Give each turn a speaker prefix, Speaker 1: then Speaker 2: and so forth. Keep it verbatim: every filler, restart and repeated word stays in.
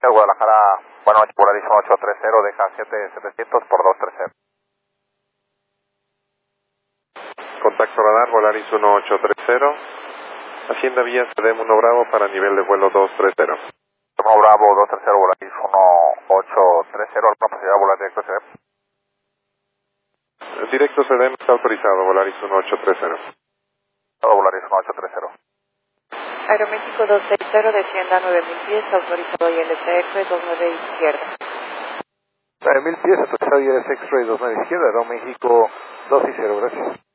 Speaker 1: Guadalajara, buenas noches, Volaris uno ocho tres cero, deja siete setecientos por dos tres cero.
Speaker 2: Contacto radar, Volaris uno ocho tres cero. Hacienda Vía C D M uno Bravo para nivel de vuelo dos tres cero.
Speaker 1: uno Bravo dos tres cero, Volaris uno ocho tres cero, ¿alguna posibilidad de volar directo C D M?
Speaker 2: Directo C D M está autorizado, Volaris uno ocho tres cero.
Speaker 1: Todo Volaris uno ocho tres cero.
Speaker 3: Aeroméxico dos seis cero, descienda nueve mil pies, autorizado y L C X dos nueve izquierda.
Speaker 4: nueve mil pies, autorizado y L C X-Ray dos nueve izquierda, Aeroméxico dos seis cero, gracias.